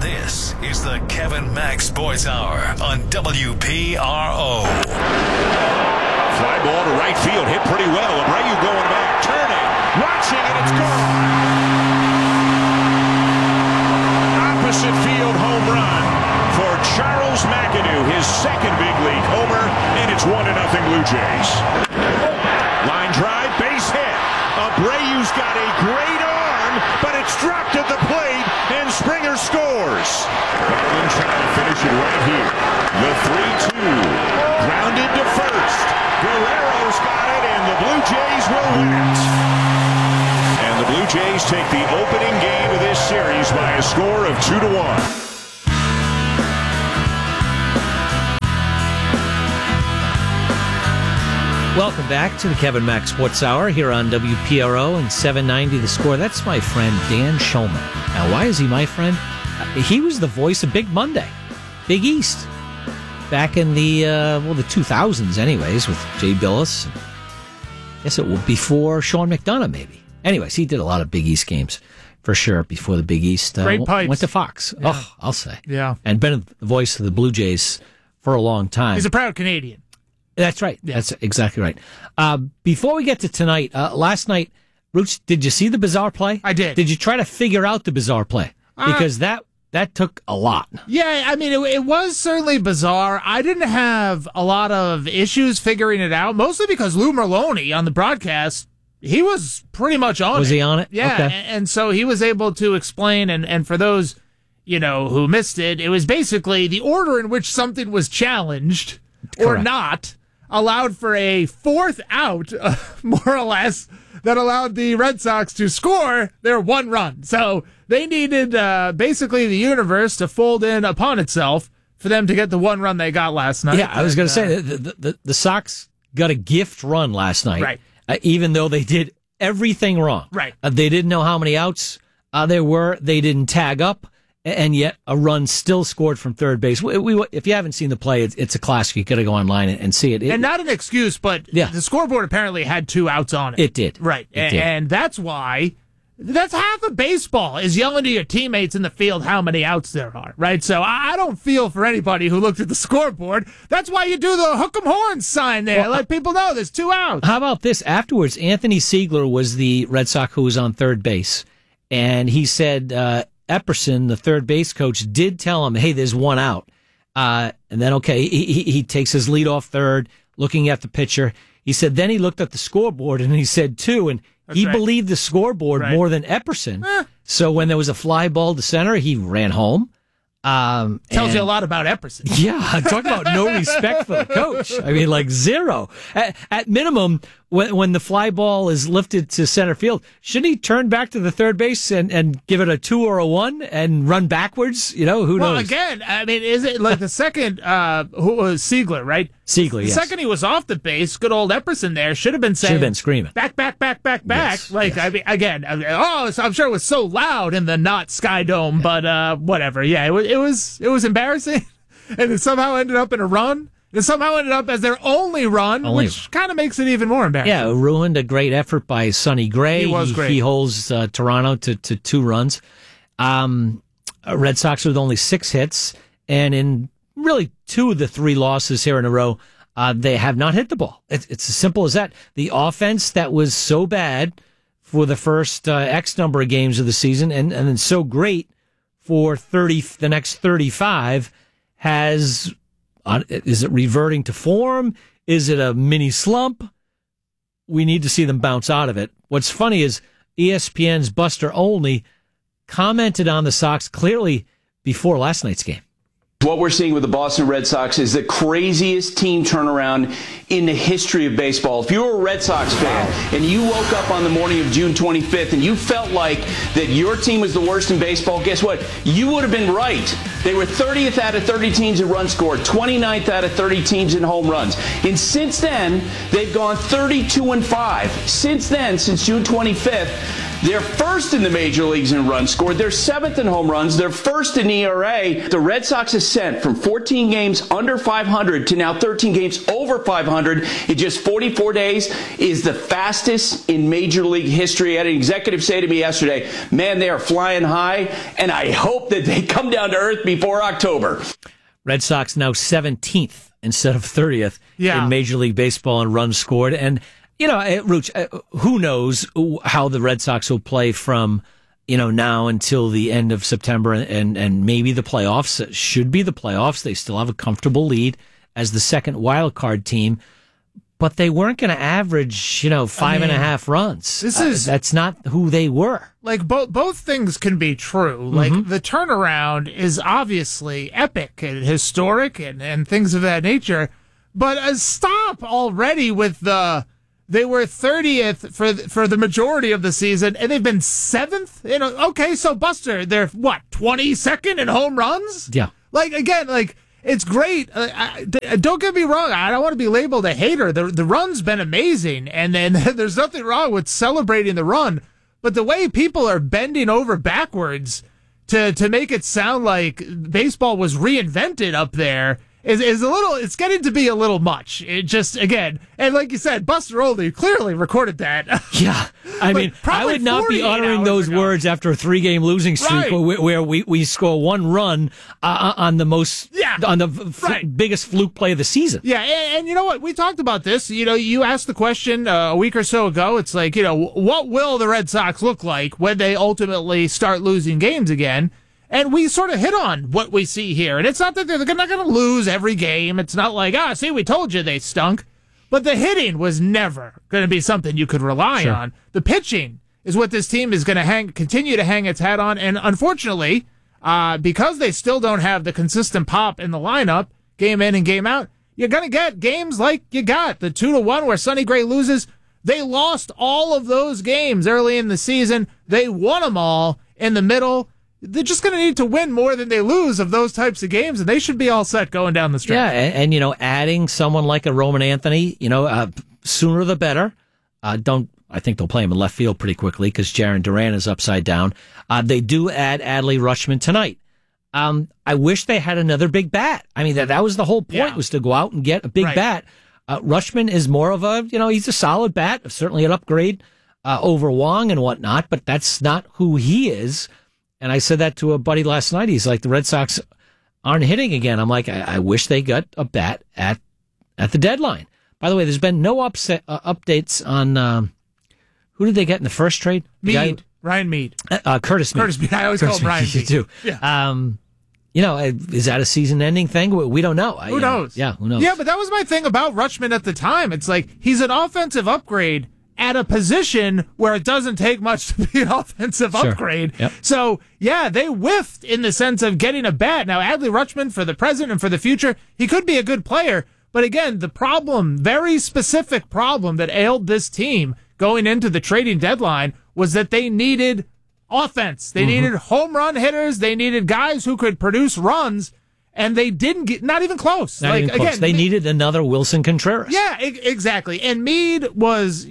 This is the Kevin Mack Sports Hour on WPRO. Fly ball to right field, hit pretty well. Abreu going back, turning, watching, and it's gone. Opposite field home run for Charles McAdoo, his second big league homer, and it's 1-0 Blue Jays. Line drive, base hit. Abreu's got a great arm, but it's dropped at the plate, and Springer scores. Garland trying to finish it right here. The 3-2. Grounded to first. Guerrero's got it, and the Blue Jays will win it. And the Blue Jays take the opening game of this series by a score of 2-1. Welcome back to the Kevin Mack Sports Hour here on WPRO and 790 The Score. That's my friend Dan Shulman. Now, why is he my friend? He was the voice of Big Monday, Big East, back in the 2000s anyways, with Jay Billis. I guess it was before Sean McDonough, maybe. Anyways, he did a lot of Big East games, for sure, before the Big East Great pipes. Went to Fox. Yeah. Oh, I'll say. Yeah. And been the voice of the Blue Jays for a long time. He's a proud Canadian. That's right. Yeah. That's exactly right. Before we get to tonight, last night, Roots, did you see the bizarre play? I did. Did you try to figure out the bizarre play? Because that took a lot. Yeah, I mean, it was certainly bizarre. I didn't have a lot of issues figuring it out, mostly because Lou Merloni on the broadcast, he was pretty much on it. Was he on it? Yeah, okay. And so he was able to explain, and for those, who missed it, it was basically the order in which something was challenged or not allowed for a fourth out, more or less, that allowed the Red Sox to score their one run. So they needed basically the universe to fold in upon itself for them to get the one run they got last night. Yeah, I was going to say, the Sox got a gift run last night, right? Even though they did everything wrong. Right. They didn't know how many outs there were. They didn't tag up. And yet a run still scored from third base. If you haven't seen the play, it's a classic. You got to go online and see it. And not an excuse, but the scoreboard apparently had 2 outs on it. It did. Right. And that's why, that's half of baseball, is yelling to your teammates in the field how many outs there are, right? So I don't feel for anybody who looked at the scoreboard. That's why you do the hook 'em horns sign there. Let people know there's 2 outs. How about this? Afterwards, Anthony Siegler was the Red Sox who was on third base. And he said, Epperson, the third base coach, did tell him, hey, there's 1 out. And then, he takes his lead off third, looking at the pitcher. He said, then he looked at the scoreboard and he said 2, and he believed the scoreboard more than Epperson. So when there was a fly ball to center, he ran home. Tells you a lot about Epperson. Yeah, talk about no respect for the coach. I mean, like zero. At minimum, when the fly ball is lifted to center field, shouldn't he turn back to the third base and give it a 2 or a 1 and run backwards? Who knows? Well, again, I mean, is it like the second, who was Siegler, right? Siegler, yes. The second he was off the base, good old Epperson there should have been saying, should have been screaming, back. Yes, like, yes. I mean, again, I'm sure it was so loud in the not Sky Dome, but whatever. Yeah, it was embarrassing, and it somehow ended up in a run. It somehow ended up as their only run, which kind of makes it even more embarrassing. Yeah, it ruined a great effort by Sonny Gray. He was great. He holds Toronto to 2 runs. Red Sox with only 6 hits, and in really 2 of the 3 losses here in a row, they have not hit the ball. It's as simple as that. The offense that was so bad for the first X number of games of the season, and then so great for the next 35, is it reverting to form? Is it a mini slump? We need to see them bounce out of it. What's funny is ESPN's Buster Olney commented on the Sox clearly before last night's game. What we're seeing with the Boston Red Sox is the craziest team turnaround in the history of baseball. If you were a Red Sox fan and you woke up on the morning of June 25th and you felt like that your team was the worst in baseball, guess what? You would have been right. They were 30th out of 30 teams in runs scored, 29th out of 30 teams in home runs. And since then, they've gone 32-5. Since then, since June 25th, They're first in the major leagues in runs scored. They're seventh in home runs. They're first in ERA. The Red Sox ascent from 14 games under 500 to now 13 games over 500 in just 44 days is the fastest in major league history. I had an executive say to me yesterday, man, they are flying high, and I hope that they come down to earth before October. Red Sox now 17th instead of 30th in Major League Baseball in runs scored. And, Rooch, who knows how the Red Sox will play from, now until the end of September and maybe the playoffs. It should be the playoffs. They still have a comfortable lead as the second wild card team. But they weren't going to average, 5.5 runs. That's not who they were. Like both things can be true. Like the turnaround is obviously epic and historic and things of that nature. But stop already with they were 30th for the majority of the season, and they've been 7th. Okay, so Buster, they're 22nd in home runs? Yeah. It's great. Don't get me wrong. I don't want to be labeled a hater. The run's been amazing, and then there's nothing wrong with celebrating the run. But the way people are bending over backwards to make it sound like baseball was reinvented up there is a little. It's getting to be a little much. It just again, and like you said, Buster Olney clearly recorded that. Yeah, I mean, I would not be uttering those words after a 3-game losing streak where we score one run on the biggest fluke play of the season. Yeah, and you know what? We talked about this. You asked the question a week or so ago. It's like, what will the Red Sox look like when they ultimately start losing games again? And we sort of hit on what we see here. And it's not that they're not going to lose every game. It's not like, see, we told you they stunk. But the hitting was never going to be something you could rely on. The pitching is what this team is going to continue to hang its hat on. And unfortunately, because they still don't have the consistent pop in the lineup, game in and game out, you're going to get games like you got. The 2-1 where Sonny Gray loses. They lost all of those games early in the season. They won them all in the middle. They're just going to need to win more than they lose of those types of games, and they should be all set going down the stretch. Yeah, and adding someone like a Roman Anthony, sooner the better. I think they'll play him in left field pretty quickly because Jarren Duran is upside down. They do add Adley Rutschman tonight. I wish they had another big bat. I mean, that was the whole point, was to go out and get a big bat. Rutschman is more of a, he's a solid bat, certainly an upgrade over Wong and whatnot, but that's not who he is. And I said that to a buddy last night. He's like, the Red Sox aren't hitting again. I'm like, I wish they got a bat at the deadline. By the way, there's been no updates on who did they get in the first trade? Ryan Mead. Curtis Mead. I always call him Ryan Mead. Too. Yeah. Is that a season-ending thing? We don't know. Who knows? Who knows? Yeah, but that was my thing about Rutschman at the time. It's like he's an offensive upgrade at a position where it doesn't take much to be an offensive upgrade. Yep. So, they whiffed in the sense of getting a bat. Now, Adley Rutschman, for the present and for the future, he could be a good player. But again, the problem, very specific problem that ailed this team going into the trading deadline was that they needed offense. They needed home run hitters. They needed guys who could produce runs. And they didn't get, not even close. Again, they needed another Wilson Contreras. Yeah, exactly. And Mead was,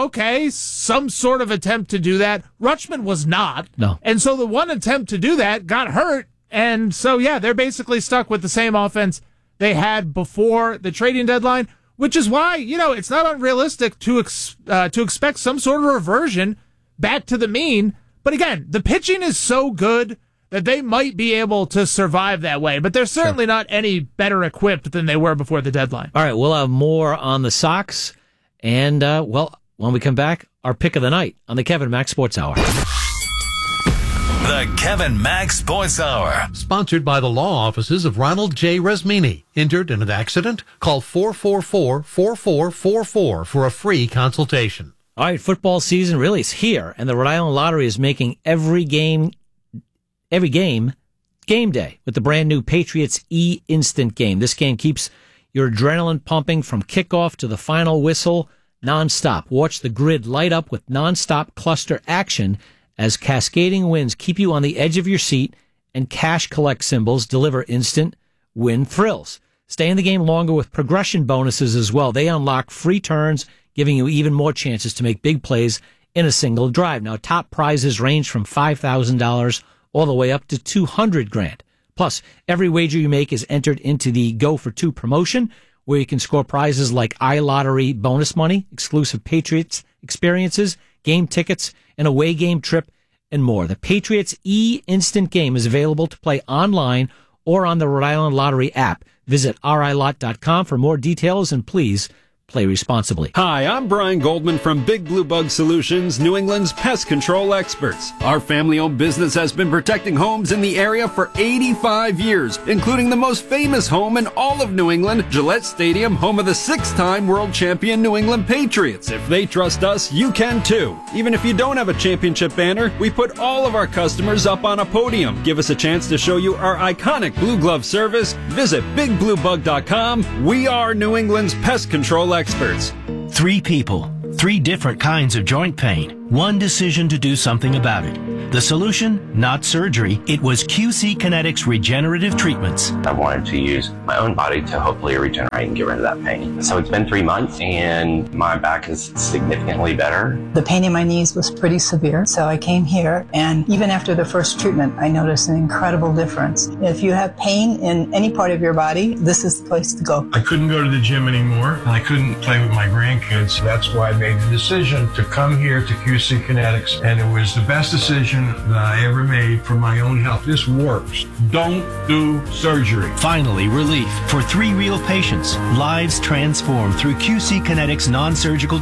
some sort of attempt to do that. Rutschman was not. No. And so the one attempt to do that got hurt. And so, they're basically stuck with the same offense they had before the trading deadline, which is why, it's not unrealistic to expect some sort of reversion back to the mean. But again, the pitching is so good that they might be able to survive that way. But they're certainly not any better equipped than they were before the deadline. All right, we'll have more on the Sox. And, when we come back, our pick of the night on the Kevin Max Sports Hour. The Kevin Max Sports Hour. Sponsored by the law offices of Ronald J. Resmini. Injured in an accident? Call 444-4444 for a free consultation. All right, football season really is here, and the Rhode Island Lottery is making every game game day with the brand new Patriots E-Instant game. This game keeps your adrenaline pumping from kickoff to the final whistle nonstop. Watch the grid light up with nonstop cluster action as cascading wins keep you on the edge of your seat and cash collect symbols deliver instant win thrills. Stay in the game longer with progression bonuses as well. They unlock free turns, giving you even more chances to make big plays in a single drive. Now, top prizes range from $5,000 all the way up to $200,000. Plus, every wager you make is entered into the Go for Two promotion, where you can score prizes like iLottery bonus money, exclusive Patriots experiences, game tickets, an away game trip, and more. The Patriots E-Instant game is available to play online or on the Rhode Island Lottery app. Visit RILot.com for more details, and please play responsibly. Hi, I'm Brian Goldman from Big Blue Bug Solutions, New England's pest control experts. Our family-owned business has been protecting homes in the area for 85 years, including the most famous home in all of New England, Gillette Stadium, home of the 6-time world champion New England Patriots. If they trust us, you can too. Even if you don't have a championship banner, we put all of our customers up on a podium. Give us a chance to show you our iconic Blue Glove service. Visit bigbluebug.com. We are New England's pest control experts. 3 people, 3 different kinds of joint pain, 1 decision to do something about it. The solution, not surgery. It was QC Kinetics regenerative treatments. I wanted to use my own body to hopefully regenerate and get rid of that pain. So it's been 3 months and my back is significantly better. The pain in my knees was pretty severe, so I came here, and even after the first treatment, I noticed an incredible difference. If you have pain in any part of your body, this is the place to go. I couldn't go to the gym anymore, and I couldn't play with my grandkids. That's why I made the decision to come here to QC Kinetics, and it was the best decision that I ever made for my own health. This works. Don't do surgery. Finally, relief for 3 real patients. Lives transformed through QC Kinetics non-surgical